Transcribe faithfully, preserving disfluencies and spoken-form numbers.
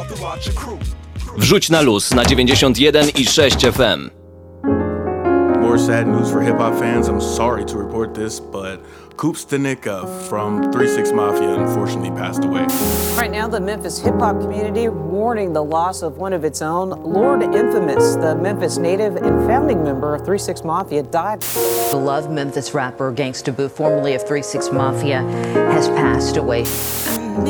Wrzuć na luz na dziewięćdziesiąt jeden i sześć F M. More sad news for hip-hop fans. I'm sorry to report this, but Coop Stanika from three six Mafia unfortunately passed away. Right now, the Memphis hip-hop community mourning the loss of one of its own. Lord Infamous, the Memphis native and founding member of three six Mafia, died. Beloved Memphis rapper Gangsta Boo, formerly of three six Mafia, has passed away.